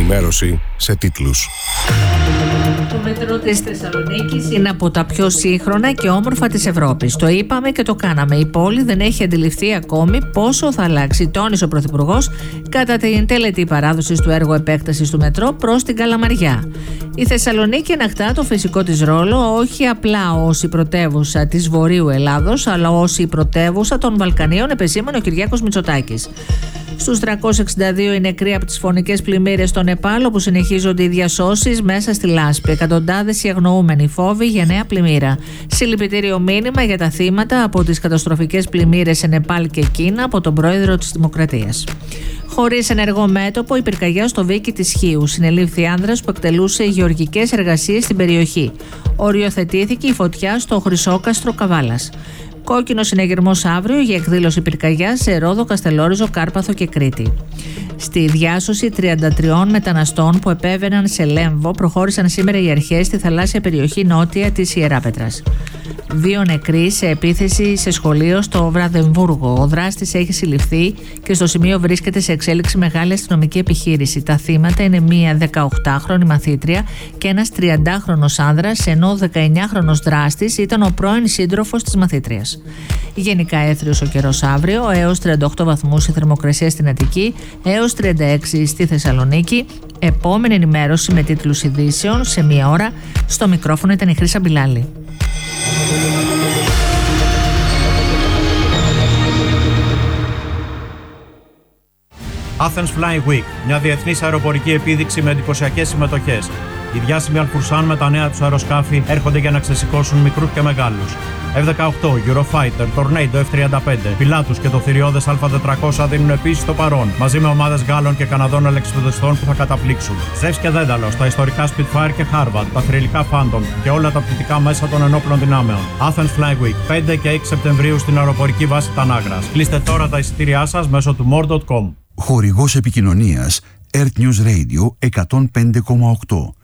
ενημέρωση σε τίτλους. Το μετρό της Θεσσαλονίκης είναι από τα πιο σύγχρονα και όμορφα της Ευρώπης. Το είπαμε και το κάναμε. Η πόλη δεν έχει αντιληφθεί ακόμη πόσο θα αλλάξει, τόνισε ο Πρωθυπουργός κατά την τελετή παράδοσης του έργου επέκτασης του μετρό προς την Καλαμαριά. Η Θεσσαλονίκη ανακτά το φυσικό της ρόλο όχι απλά ως η πρωτεύουσα της Βορείου Ελλάδος, αλλά ως η πρωτεύουσα των Βαλκανίων, επεσήμανε ο Κυριάκος Μητσοτάκης. Στους 362 οι νεκροί από τις φωνικές πλημμύρες στο Νεπάλ, όπου συνεχίζονται οι διασώσεις μέσα στη λάσπη. Εκατοντάδες οι αγνοούμενοι, φόβοι για νέα πλημμύρα. Συλληπιτήριο μήνυμα για τα θύματα από τις καταστροφικές πλημμύρες σε Νεπάλ και Κίνα από τον πρόεδρο της Δημοκρατίας. Χωρίς ενεργό μέτωπο, η πυρκαγιά στο Βίκι της Χίου. Συνελήφθη άνδρας που εκτελούσε γεωργικές εργασίες στην περιοχή. Οριοθετήθηκε η φωτιά στο Χρυσόκαστρο Καβάλας. Κόκκινο συνεγερμός αύριο για εκδήλωση πυρκαγιάς σε Ρόδο, Καστελόριζο, Κάρπαθο και Κρήτη. Στη διάσωση 33 μεταναστών που επέβαιναν σε Λέμβο προχώρησαν σήμερα οι αρχές στη θαλάσσια περιοχή νότια της Ιεράπετρας. 2 νεκροί σε επίθεση σε σχολείο στο Βραδεμβούργο. Ο δράστης έχει συλληφθεί και στο σημείο βρίσκεται σε εξέλιξη μεγάλη αστυνομική επιχείρηση. Τα θύματα είναι μία 18χρονη μαθήτρια και ένας 30χρονος άνδρας, ενώ ο 19χρονος δράστης ήταν ο πρώην σύντροφος της μαθήτριας. Γενικά έθριος ο καιρός αύριο, έως 38 βαθμούς η θερμοκρασία στην Αττική, έως 36 στη Θεσσαλονίκη. Επόμενη ενημέρωση με τίτλους ειδήσεων σε 1 ώρα. Στο μικρόφωνο ήταν η Χρύσα Μπιλάλη. Athens Flying Week, μια διεθνής αεροπορική επίδειξη με εντυπωσιακές συμμετοχές. Οι διάσημοι Αλφουρσάν με τα νέα τους αεροσκάφη έρχονται για να ξεσηκώσουν μικρούς και μεγάλους. F-18, Eurofighter, Tornado F-35, Pilatus και το θηριώδες Α400 δίνουν επίσης το παρόν, μαζί με ομάδες Γάλλων και Καναδών αλεξιπτοδιστών που θα καταπλήξουν. Ζεύς και Δένταλος, τα ιστορικά Spitfire και Harvard, τα θρυλικά Phantom και όλα τα πτυτικά μέσα των ενόπλων δυνάμεων. Athens Fly Week, 5 και 6 Σεπτεμβρίου στην αεροπορική βάση Τανάγρας. Κλείστε τώρα τα εισιτήριά σας μέσω του more.com. Χορηγός επικοινωνίας Earth News Radio 105,8.